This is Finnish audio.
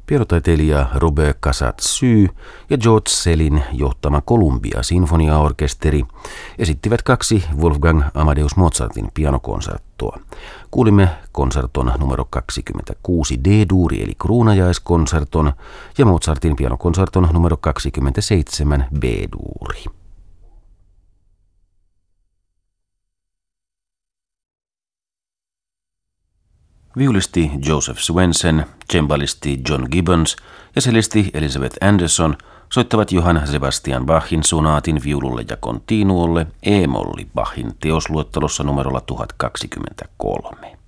Pianotaiteilija Robert Casatsy ja George Sellin johtama Columbia-sinfoniaorkesteri esittivät 2 Wolfgang Amadeus Mozartin pianokonserttoa. Kuulimme konserton numero 26 D-duuri eli kruunajaiskonserton ja Mozartin pianokonserton numero 27 B-duuri. Viulisti Joseph Swensen, cembalisti John Gibbons ja cellisti Elizabeth Anderson soittavat Johann Sebastian Bachin sonaatin viululle ja continuolle E-molli Bachin teosluettelossa numerolla 1023.